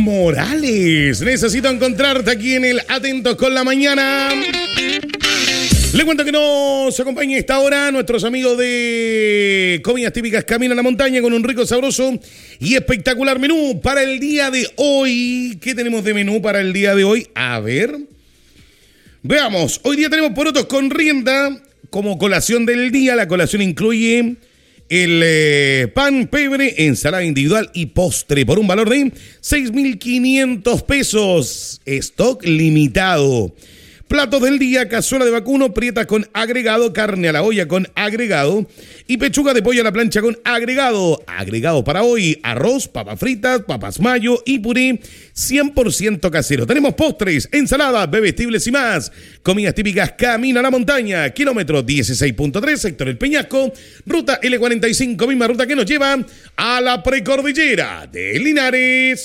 Morales. Necesito encontrarte aquí en el Atentos con la Mañana. Le cuento que nos acompaña a esta hora nuestros amigos de Comidas Típicas Camino a la Montaña con un rico, sabroso y espectacular menú para el día de hoy. ¿Qué tenemos de menú para el día de hoy? A ver. Veamos. Hoy día tenemos porotos con rienda como colación del día. La colación incluye el pan, pebre, ensalada individual y postre por un valor de 6.500 pesos. Stock limitado. Platos del día: cazuela de vacuno, prietas con agregado, carne a la olla con agregado y pechuga de pollo a la plancha con agregado. Agregado para hoy: arroz, papas fritas, papas mayo y puré 100% casero. Tenemos postres, ensaladas, bebestibles y más. Comidas Típicas Camino a la Montaña, kilómetro 16.3, sector El Peñasco, ruta L45, misma ruta que nos lleva a la precordillera de Linares.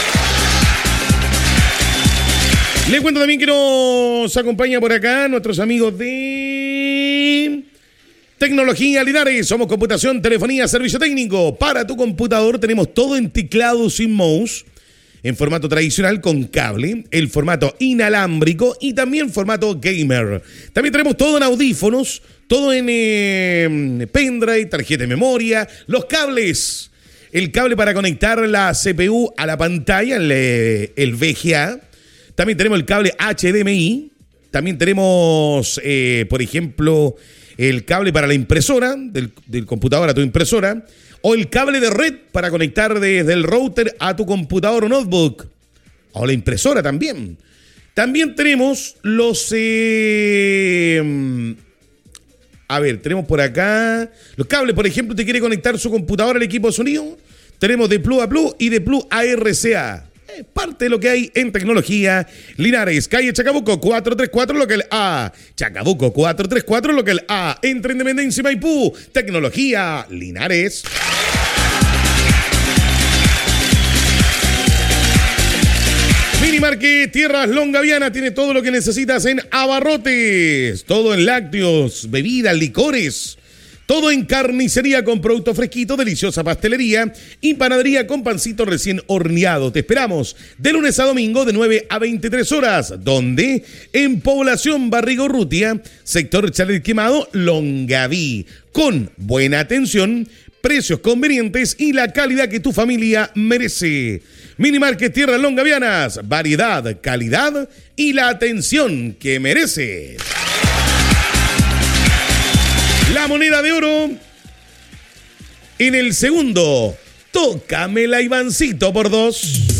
Les cuento también que nos acompaña por acá nuestros amigos de Tecnología Linares. Somos computación, telefonía, servicio técnico. Para tu computador tenemos todo en teclado sin mouse, en formato tradicional con cable, el formato inalámbrico y también formato gamer. También tenemos todo en audífonos, todo en pendrive, tarjeta de memoria, los cables. El cable para conectar la CPU a la pantalla, el VGA. También tenemos el cable HDMI, también tenemos, por ejemplo, el cable para la impresora, del computador a tu impresora, o el cable de red para conectar desde el router a tu computador o notebook, o la impresora también. También tenemos los... tenemos por acá los cables, por ejemplo, ¿te quiere conectar su computadora al equipo de sonido? Tenemos de plug a plug y de plug a RCA. Parte de lo que hay en Tecnología Linares, calle Chacabuco 434, local A. Chacabuco 434, local A. Entre Independencia y Maipú. Tecnología Linares. Minimarket Tierras Longaviana tiene todo lo que necesitas en abarrotes, todo en lácteos, bebidas, licores. Todo en carnicería con productos fresquitos, deliciosa pastelería y panadería con pancito recién horneado. Te esperamos de lunes a domingo de 9 a 23 horas. ¿Dónde? En Población Barrigorrutia, sector Chalet Quemado, Longaví. Con buena atención, precios convenientes y la calidad que tu familia merece. Minimarket Tierras Longavianas, variedad, calidad y la atención que merece. La moneda de oro en el segundo. Tócamela, Ivancito, por 2.